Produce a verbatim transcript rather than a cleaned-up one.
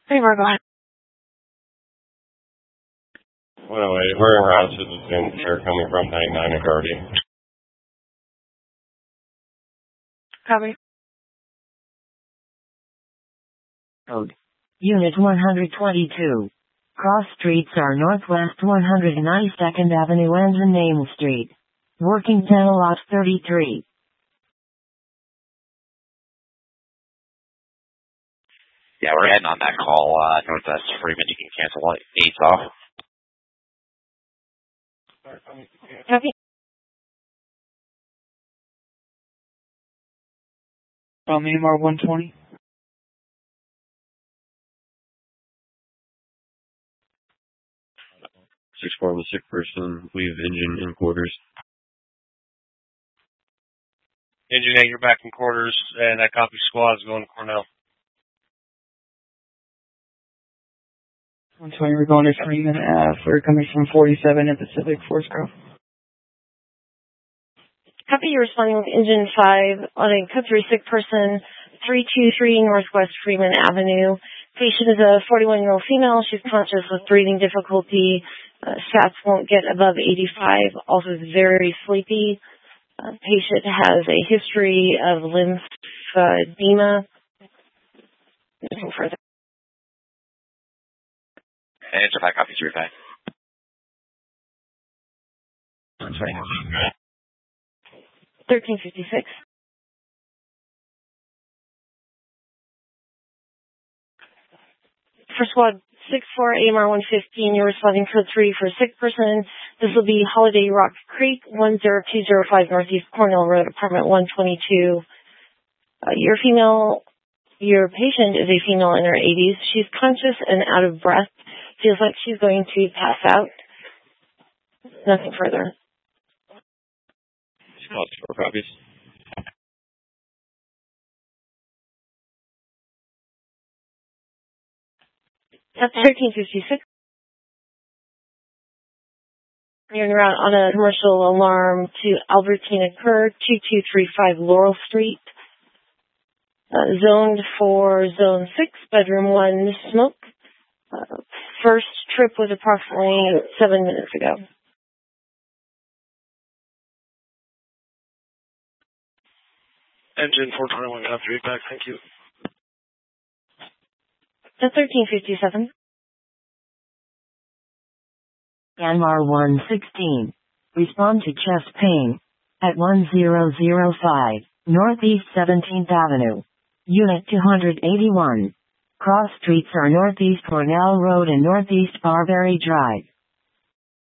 Hey, we're going. one oh eight, we're in route to the Zoom here coming from ninety-nine and Gardy. Copy. Code. Unit one twenty-two. Cross streets are Northwest one hundred ninety-second Avenue and Main Street. Working channel lot thirty-three. Yeah, we're heading on that call, uh, Northwest Freeman. You can cancel eights off. Copy. From A M R one twenty. six four with sick person, we have engine in quarters. Engine eight, you're back in quarters, and that copy squad is going to Cornell. one twenty, we're going to Freeman Ave. We're coming from forty-seven at the Civic Forest Grove. Copy, you're responding with engine five on a code three sick person, three two three Northwest Freeman Avenue. Patient is a forty-one-year-old female. She's conscious with breathing difficulty. Uh, stats won't get above eighty-five. Also is very sleepy. Uh, patient has a history of lymphedema. Nothing further. Answer five, copy three five. thirteen fifty-six. For squad six four A M R one fifteen, you're responding code three for a sick person. This will be Holiday Rock Creek, one zero two zero five Northeast Cornell Road, apartment one twenty-two. Uh, your female, your patient is a female in her eighties. She's conscious and out of breath. Feels like she's going to pass out. Nothing further. Squad four copies. That's thirteen fifty-six. You're en route on a commercial alarm to Albertina Kerr, two two three five Laurel Street. Uh, zoned for zone six, bedroom one, smoke. Uh, first trip was approximately seven minutes ago. Engine four twenty-one, got three back, thank you. That's thirteen fifty-seven. A M R one sixteen. Respond to chest pain. At one zero zero five, Northeast seventeenth Avenue. Unit two eighty-one. Cross streets are Northeast Cornell Road and Northeast Barberry Drive.